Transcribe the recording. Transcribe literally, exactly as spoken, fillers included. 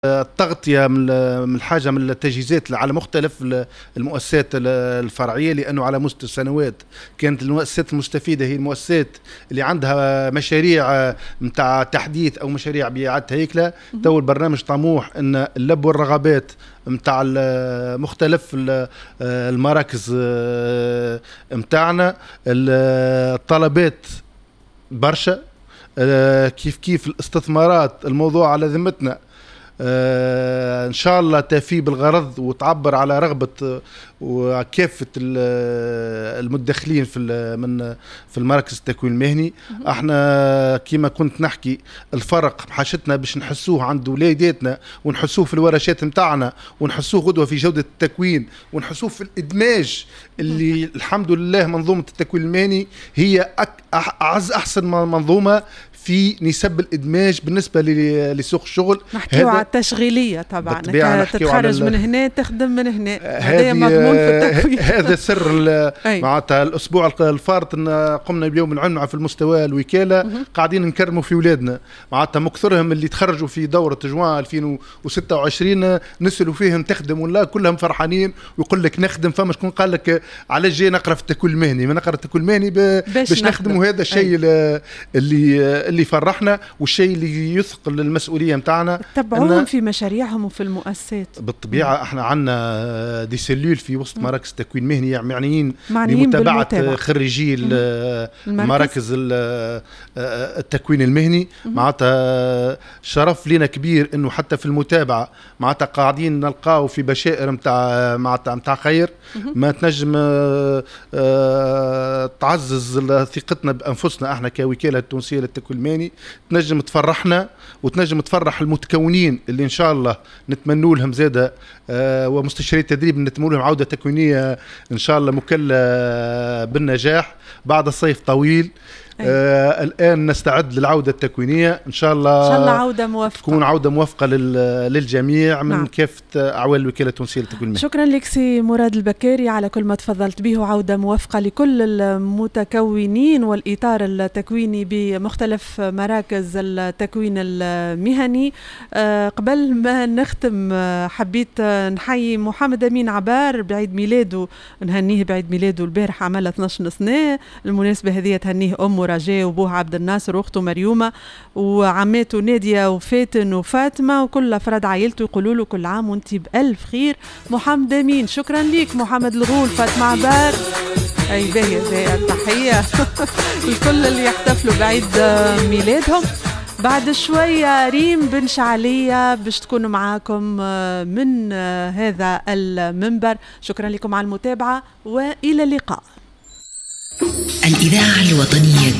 التغطية من الحاجة من التجهيزات على مختلف المؤسسات الفرعية، لأنه على مستوى السنوات كانت المؤسسات المستفيدة هي المؤسسات اللي عندها مشاريع متاع تحديث أو مشاريع بإعادة هيكلة. تو البرنامج طموح أن اللب والرغبات متاع مختلف المراكز متاعنا، الطلبات برشا، كيف كيف الاستثمارات الموضوع على ذمتنا آه ان شاء الله تفي بالغرض وتعبر على رغبه وكافه المدخلين في من في المراكز التكوين المهني. احنا كما كنت نحكي الفرق حاجتنا باش نحسوه عند ولاداتنا ونحسوه في الورشات نتاعنا ونحسوه غدوه في جوده التكوين ونحسوه في الادماج اللي الحمد لله منظومه التكوين المهني هي اعز احسن منظومه في نسب الادماج بالنسبه لسوق الشغل. نحكيو على التشغيليه طبعا، تتخرج من هنا تخدم من هنا، هذا مضمون في التكوين. هذا سر معناتها الاسبوع الفارط ان قمنا بيوم العلم في المستوى الوكاله قاعدين نكرموا في اولادنا، معناتها مكثرهم اللي تخرجوا في دوره جوان ألفين وستة وعشرين نسالوا فيهم تخدم ولا كلهم فرحانين ويقول لك نخدم. فما شكون قال لك علاش جاي نقرا في التكوين المهني؟ ما نقرا التكوين المهني باش نخدم، وهذا الشيء اللي اللي فرحنا والشيء اللي يثقل المسؤوليه نتاعنا. تبعوهم في مشاريعهم وفي المؤسسات بالطبيعه. مم. احنا عندنا دي سيلول في وسط مم. مراكز التكوين المهني معنيين بمتابعه خريجي مراكز التكوين المهني. معناتها شرف لنا كبير انه حتى في المتابعه معناتها قاعدين نلقاو في بشائر نتاع معناتها نتاع خير. مم. ما تنجم تعزز ثقتنا بانفسنا احنا كوكاله تونسيه للتكوين المهني، تنجم تفرحنا وتنجم تفرح المتكونين اللي ان شاء الله نتمنوا لهم زاده آه ومستشاري التدريب نتمنوا لهم عوده تكوينيه ان شاء الله مكلة بالنجاح بعد الصيف طويل. آه الآن نستعد للعودة التكوينية إن شاء الله، إن شاء الله عودة موفقة، تكون عودة موفقة للجميع من نعم. كافة أعوان الوكالة التونسية للتكوين المهني. شكرا لك سي مراد البكاري على كل ما تفضلت به، عودة موفقة لكل المتكونين والإطار التكويني بمختلف مراكز التكوين المهني. آه قبل ما نختم آه حبيت آه نحيي محمد أمين عبار بعيد ميلاده، نهنيه بعيد ميلاده البارح عمل اثني عشر سنة. المناسبة هذه تهنيه أمه رجاء وبوها عبد الناصر واخته مريومه وعماته ناديه وفاتن وفاطمه وكل افراد عائلته يقولوا له كل عام وانت بالف خير محمد امين. شكرا ليك محمد الغول، فاطمه عبار، اي باهي باهي التحيه الكل اللي يحتفلوا بعيد ميلادهم. بعد شويه ريم بن شعليه باش تكونوا معاكم من هذا المنبر. شكرا لكم على المتابعه والى اللقاء. الإذاعة الوطنية